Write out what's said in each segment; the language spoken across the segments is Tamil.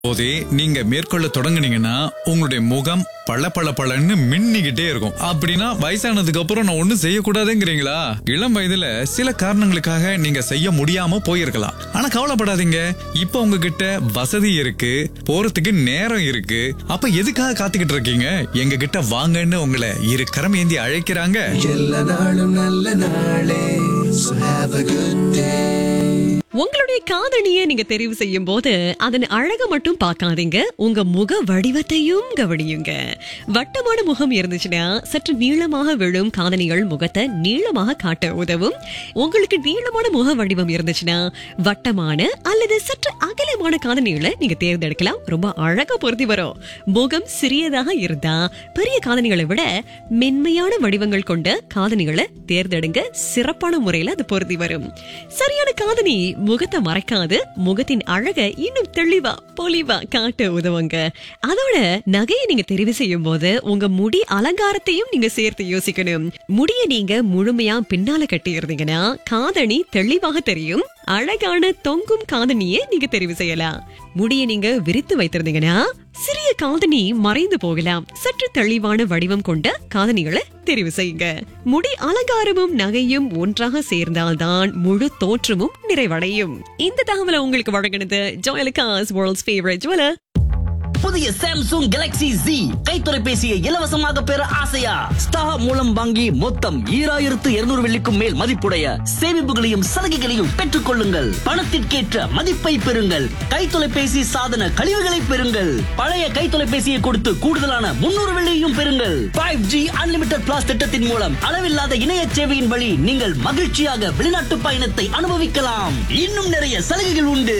போதே நீங்க மேற்கொள்ள தொடங்குனீங்கன்னா உங்களுடைய முகம் பளபளன்னு மின்னிக்கிட்டே இருக்கும். அப்படின்னா வயசானதுக்கு அப்புறம் நான் ஒண்ணும் செய்யக்கூடாதுங்கிறீங்களா? இளம் வயதுல சில காரணங்களுக்காக நீங்க செய்ய முடியாம போயிருக்கலாம். ஆனா கவலைப்படாதீங்க, இப்ப உங்ககிட்ட வசதி இருக்கு, போறதுக்கு நேரம் இருக்கு. அப்ப எதுக்காக காத்துக்கிட்டு இருக்கீங்க? எங்க கிட்ட வாங்கன்னு உங்களை இரு கரம் ஏந்தி அழைக்கிறாங்க. எல்லா நாளும் நல்ல நாளே. So have a good day. உங்களுடைய காதணியை நீங்க தெரிவு செய்யும் போது அதன் அழக மட்டும் பார்க்காதீங்க, உங்க முக வடிவத்தையும் கவனியுங்க. வட்டமான முகம் இருந்துச்சுன்னா சற்று நீளமாக விழும் காதணிகள் முகத்தை நீளமாக காட்ட உதவும். உங்களுக்கு நீளமான முக வடிவம் இருந்துச்சுன்னா வட்டமான அல்லது சற்று அகலமான காதணிகளை நீங்க தேர்ந்தெடுக்கலாம். ரொம்ப அழகா பொருத்தி வரும். முகம் சிறியதாக இருந்தா பெரிய காதணிகளை விட மென்மையான வடிவங்கள் கொண்ட காதணிகளை தேர்ந்தெடுங்க. சிறப்பான முறையில அது பொருத்தி வரும். சரியான காதணி முகத்தை மறைக்காது, முகத்தின் அழகை இன்னும் தெளிவா பொலிவா காட்ட உதவுங்க. அதோட நகையை நீங்க தெரிவு செய்யும் போது உங்க முடி அலங்காரத்தையும் நீங்க சேர்த்து யோசிக்கணும். முடிய நீங்க முழுமையா பின்னால கட்டி இருந்தீங்கன்னா காதணி தெளிவாக தெரியும். அழகான தொங்கும் காதணியை நீங்க தெரிவு செய்யலாம். முடிய நீங்க விரித்து வைத்திருந்தீங்கன்னா சிறிய காதணி மறைந்து போகலாம். சற்று தெளிவான வடிவம் கொண்ட காதணிகளை தெரிவு செய்யுங்க. முடி அலங்காரமும் நகையும் ஒன்றாக சேர்ந்தால்தான் முழு தோற்றமும் நிறைவடையும். இந்த தகவலை உங்களுக்கு வழங்கினது ஜோயலுக்காஸ் வேர்ல்ட்ஸ் ஃபேவரட் ஜுவலர். புதிய சாம்சங் கேலக்ஸி Z கைத்தொலைபேசியை இலவசமாக பெற ஆசையா? ஸ்டார் மூலம் வாங்கி மொத்தம் 2200 வெள்ளிக்கும் மேல் மதிப்புடைய சேமிப்புகளையும் சலுகைகளையும் பெற்றுக் கொள்ளுங்கள். பணத்திற்கேற்ற மதிப்பை பெறுங்கள். கைத்தொலைபேசி சாதன கழிவுகளை பெறுங்கள். பழைய கைத்தொலைபேசியை கொடுத்து கூடுதலான 300 வெள்ளியையும் பெறுங்கள். 5G அன்லிமிட்டட் பிளாஸ் திட்டத்தின் மூலம் அளவில்லாத இணைய சேவையின் வழி நீங்கள் மகிழ்ச்சியாக வெளிநாட்டு பயணத்தை அனுபவிக்கலாம். இன்னும் நிறைய சலுகைகள் உண்டு.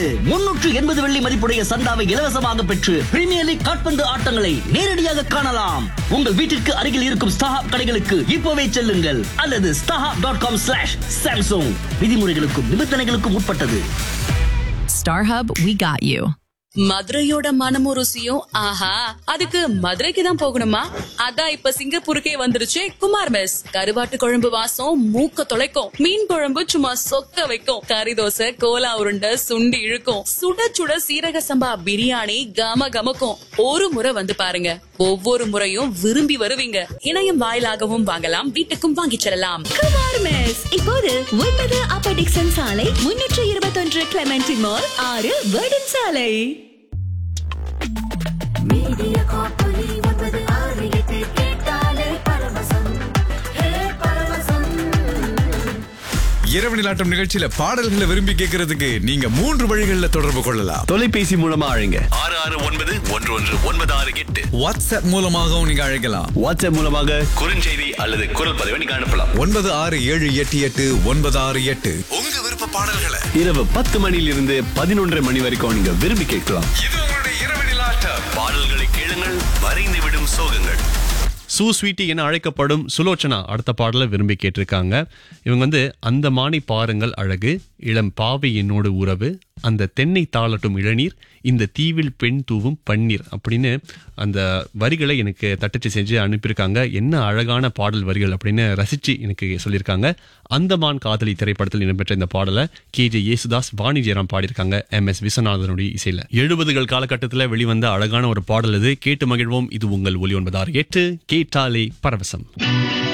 380 வெள்ளி மதிப்புடைய சந்தாவை இலவசமாக பெற்று பிரீமியர் லீக் கால்பந்து ஆட்டங்களை நேரடியாக காணலாம். உங்கள் வீட்டிற்கு அருகில் இருக்கும் ஸ்டார் கடைகளுக்கு இப்போவே செல்லுங்கள் அல்லது starhub.com/samsung. விதிமுறைகளுக்கும் நிபந்தனைகளுக்கும் உட்பட்டது. StarHub, we got you. மதுரையோட மனமும் ருசியும் ஆஹா, அதுக்கு மதுரைக்கு தான் போகணுமா? அதான் இப்ப சிங்கப்பூருக்கே வந்துருச்சு குமார் மெஸ். கருவாட்டு குழம்பு வாசம் மூக்க தொலைக்கும். மீன் குழம்பு சும்மா சொக்க வைக்கும். கறி தோசை, கோலா உருண்டை, சுண்டி இழுக்கும். சுட சுட சீரக சம்பா பிரியாணி கம கமக்கும். ஒரு முறை வந்து பாருங்க, ஒவ்வொரு முறையும் விரும்பி வருவீங்க. இணையம் வாயிலாகவும் வாங்கலாம், வீட்டுக்கும் வாங்கிச் செல்லலாம். குமார் மெஸ் இப்போது 9 அப்பர் டிக்சன் சாலை, 321 கிளெமென்டி மால், 6 வேர்டன் சாலை. மீடியா காப்பொலி 968 கேட்டாலே பரவசம். ஹே பரவசம். இரவு நிலாட்டம் நிகழ்ச்சியில பாடல்களை விரும்பி கேட்கறதுக்கு நீங்க 3 வழிகள்ல தொடர்பு கொள்ளலாம். தொலைபேசி மூலமா அழைங்க 6691119668. வாட்ஸ்அப் மூலமாகவும் நீங்க அழைக்கலாம். வாட்ஸ்அப் மூலமாக குறுஞ்செய்தி அல்லது குரல் பதிவை நீங்க அனுப்பலாம். 96788968. உங்க விருப்ப பாடல்களை இரவு 10 மணியிலிருந்து 11:30 மணி வரைக்கும் நீங்க விரும்பி கேட்கலாம். இது உங்களுடைய இரவு நிலாட்டம். பாடல்களை கேளுங்கள், மறைந்து விடும் சோகங்கள். சூஸ்வீட்டி என அழைக்கப்படும் சுலோச்சனா அடுத்த பாடலை விரும்பி கேட்டிருக்காங்க. இவங்க அந்த மானை பாருங்கள் அழகு, இளம் பாவை என்னோடு உறவு, அந்த தென்னை தாளட்டும் இளநீர், இந்த தீவில் பெண் தூவும் பன்னீர் அப்படின்னு அந்த வரிகளை எனக்கு தட்டச்சு செஞ்சு அனுப்பியிருக்காங்க. என்ன அழகான பாடல் வரிகள் அப்படின்னு ரசிச்சு எனக்கு சொல்லியிருக்காங்க. அந்தமான் காதலி திரைப்படத்தில் இடம்பெற்ற இந்த பாடலை KJ யேசுதாஸ், வாணி ஜெயராம் பாடியிருக்காங்க MS விஸ்வநாதனுடைய இசையில. 70கள் காலகட்டத்தில் வெளிவந்த அழகான ஒரு பாடல் இது. கேட்டு மகிழ்வோம். இது உங்கள் ஒலி 968 கேட்டாலே பரவசம்.